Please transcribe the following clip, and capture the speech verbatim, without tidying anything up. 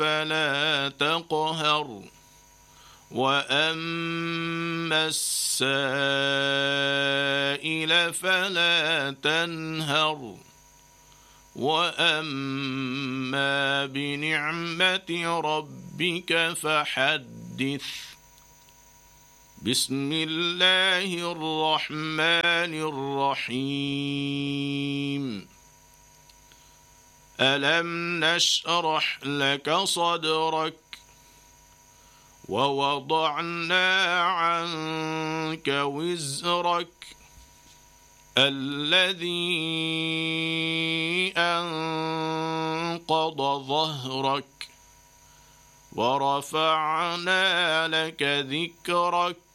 فلا تقهر وأما السائل فلا تنهر وأما بنعمة ربك فحدث. بسم الله الرحمن الرحيم. ألم نشرح لك صدرك ووضعنا عنك وزرك الذي أنقض ظهرك ورفعنا لك ذكرك